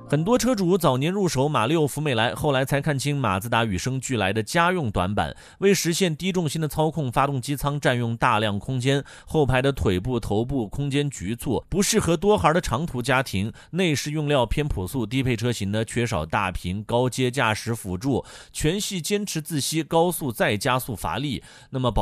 很多车主早年入手马六、福美来，后来才看清马自达与生俱来的家用短板。为实现低重心的操控，发动机舱占用大量空间，后排的腿部、头部空间局促，不适合多孩的长途家庭。内饰用料偏朴素，低配车型呢缺少大屏高阶驾驶辅助，全系坚持自吸，高速再加速乏力。那么